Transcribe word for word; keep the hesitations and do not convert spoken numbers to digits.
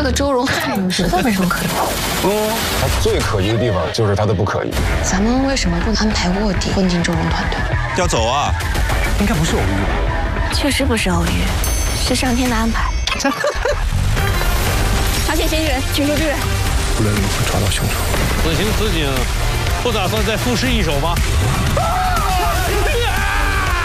这个周荣太优秀，特别不可疑。 嗯，他最可疑的地方就是他的不可疑。 咱们为什么不安排卧底混进周荣团队？ 要走啊？应该不是偶遇吧？ 确实不是偶遇，是上天的安排。查遣嫌疑人，请求支援。 不论如何抓到凶手。 此情此景，不打算再赋诗一首吗？